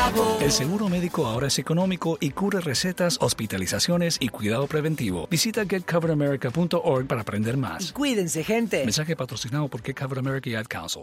centavo. El seguro médico ahora es económico y cubre recetas, hospitalizaciones y cuidado preventivo. Visita getcoveramerica.org para aprender más. Cuídense, gente. Mensaje patrocinado por Get Covered America y Ad Council.